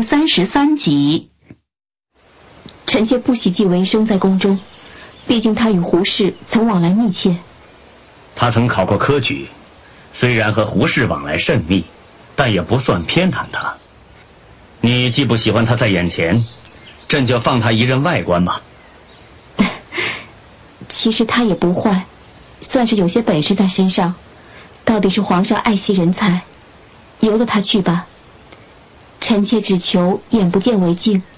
33集。 臣妾不喜季为生在宫中，毕竟他与胡氏曾往来密切。 他曾考过科举，虽然和胡氏往来甚密，但也不算偏袒他。你既不喜欢他在眼前，朕就放他一任外官吧。 其实他也不坏，算是有些本事在身上。到底是皇上爱惜人才，由得他去吧。臣妾只求眼不见为净。